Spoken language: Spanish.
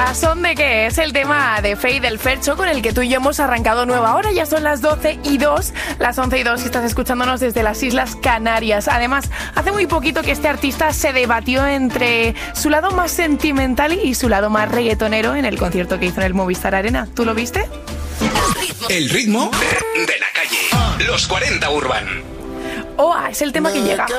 ¿A son de qué? Es el tema de Feid del Fercho con el que tú y yo hemos arrancado nueva hora. Ya son las 12:02, las 11:02 si estás escuchándonos desde las Islas Canarias. Además, hace muy poquito que este artista se debatió entre su lado más sentimental y su lado más reggaetonero en el concierto que hizo en el Movistar Arena. ¿Tú lo viste? El ritmo de la calle. Los 40 Urban. OA es el tema que llega.